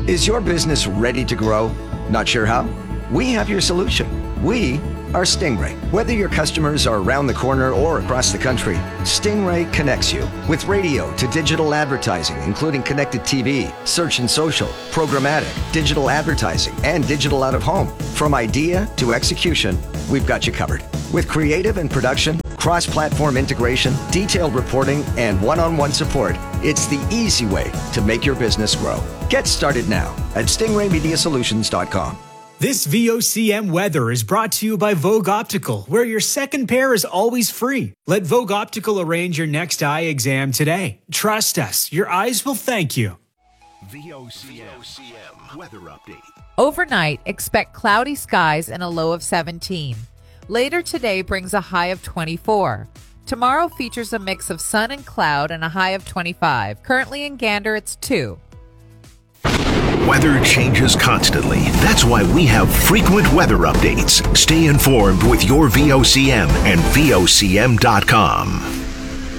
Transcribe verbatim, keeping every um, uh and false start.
Is your business ready to grow? Not sure how? We have your solution. We are Stingray. Whether your customers are around the corner or across the country, Stingray connects you with radio to digital advertising, including connected T V, search and social, programmatic, digital advertising, and digital out of home. From idea to execution, we've got you covered. With creative and production, cross-platform integration, detailed reporting, and one-on-one support, it's the easy way to make your business grow. Get started now at stingray media solutions dot com. This V O C M weather is brought to you by Vogue Optical, where your second pair is always free. Let Vogue Optical arrange your next eye exam today. Trust us, your eyes will thank you. V O C M weather update. Overnight, expect cloudy skies and a low of seventeen. Later today brings a high of twenty-four. Tomorrow features a mix of sun and cloud and a high of twenty-five. Currently in Gander, it's two. Weather changes constantly. That's why we have frequent weather updates. Stay informed with your V O C M and V O C M dot com.